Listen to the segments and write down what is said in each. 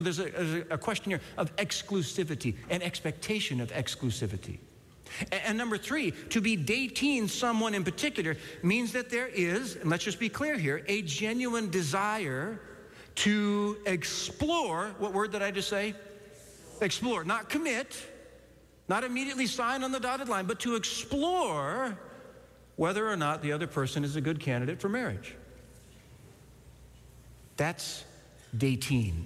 There's a question here of exclusivity, an expectation of exclusivity. And number three, to be dating someone in particular means that there is, and let's just be clear here, a genuine desire to explore. What word did I just say? Explore, not commit, not immediately sign on the dotted line, but to explore whether or not the other person is a good candidate for marriage. That's dating.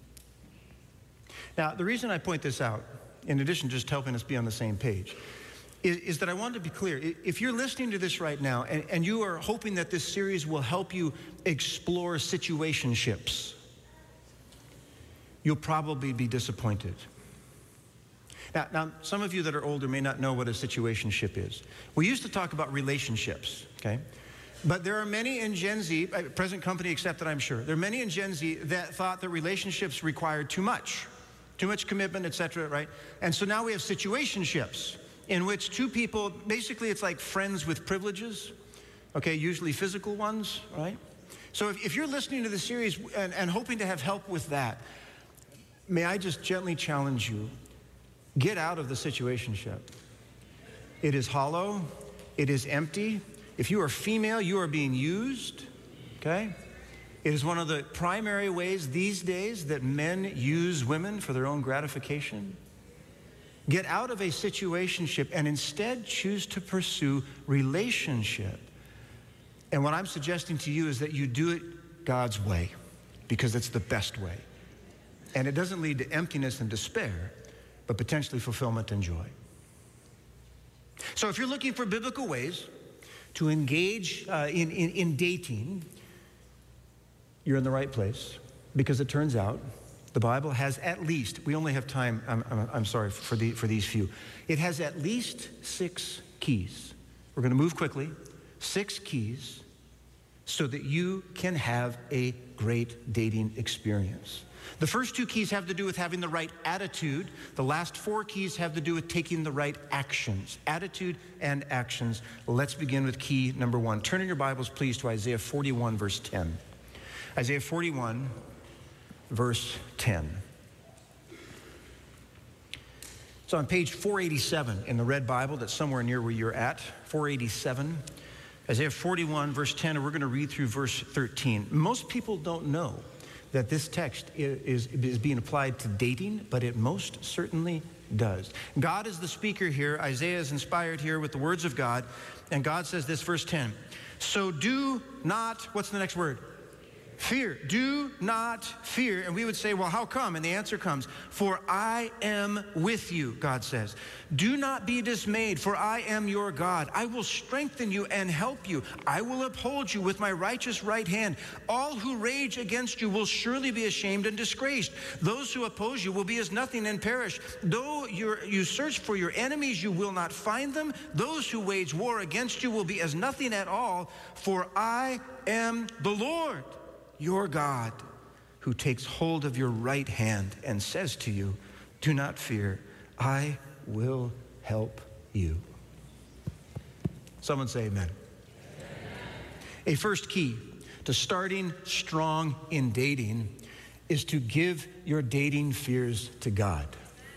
Now, the reason I point this out, in addition to just helping us be on the same page, is that I want to be clear. If you're listening to this right now and you are hoping that this series will help you explore situationships, you'll probably be disappointed. Now, some of you that are older may not know what a situationship is. We used to talk about relationships, okay? But there are many in Gen Z, present company accepted, I'm sure. There are many in Gen Z that thought that relationships required too much commitment, etc., right? And so now we have situationships in which two people, basically it's like friends with privileges, okay, usually physical ones, right? So if you're listening to the series and hoping to have help with that, may I just gently challenge you, get out of the situationship. It is hollow, it is empty. If you are female, you are being used, okay? It is one of the primary ways these days that men use women for their own gratification. Get out of a situationship and instead choose to pursue relationship. And what I'm suggesting to you is that you do it God's way, because it's the best way. And it doesn't lead to emptiness and despair, but potentially fulfillment and joy. So if you're looking for biblical ways to engage in dating, you're in the right place, because it turns out the Bible has at least, we only have time, I'm sorry for these few. It has at least 6 keys. We're going to move quickly. 6 keys so that you can have a great dating experience. The first 2 keys have to do with having the right attitude. The last 4 keys have to do with taking the right actions. Attitude and actions. Let's begin with key number 1. Turn in your Bibles, please, to Isaiah 41, verse 10. Isaiah 41, verse 10. It's on page 487 in the red Bible that's somewhere near where you're at, 487. Isaiah 41, verse 10, and we're going to read through verse 13. Most people don't know that this text is being applied to dating, but it most certainly does. God is the speaker here. Isaiah is inspired here with the words of God, and God says this, verse 10. So do not, what's the next word? Fear. Do not fear. And we would say, well, how come? And the answer comes, for I am with you, God says. Do not be dismayed, for I am your God. I will strengthen you and help you. I will uphold you with my righteous right hand. All who rage against you will surely be ashamed and disgraced. Those who oppose you will be as nothing and perish. Though you search for your enemies, you will not find them. Those who wage war against you will be as nothing at all, for I am the Lord, your God, who takes hold of your right hand and says to you, do not fear, I will help you. Someone say amen. A first key to starting strong in dating is to give your dating fears to God.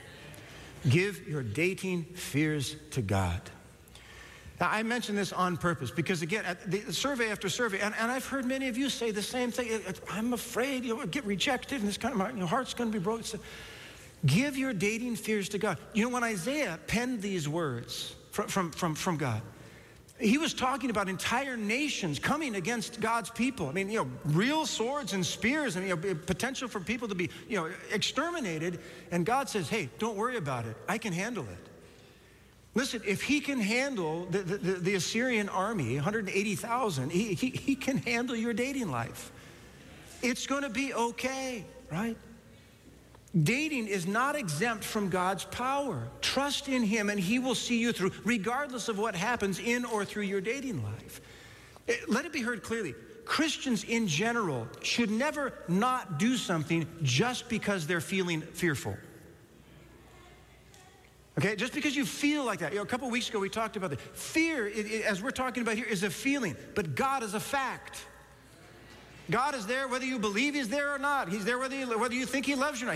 Give your dating fears to God. Now, I mention this on purpose because, again, the survey after survey, and I've heard many of you say the same thing. I'm afraid you'll get rejected, and this kind of, your heart's going to be broken. So give your dating fears to God. You know, when Isaiah penned these words from God, he was talking about entire nations coming against God's people. I mean, real swords and spears, and potential for people to be, exterminated. And God says, hey, don't worry about it. I can handle it. Listen, if he can handle the Assyrian army, 180,000, he can handle your dating life. It's going to be okay, right? Dating is not exempt from God's power. Trust in him and he will see you through, regardless of what happens in or through your dating life. Let it be heard clearly. Christians in general should never not do something just because they're feeling fearful. Okay, just because you feel like that. A couple of weeks ago we talked about that. Fear, as we're talking about here, is a feeling, but God is a fact. God is there whether you believe he's there or not. He's there whether you think he loves you or not.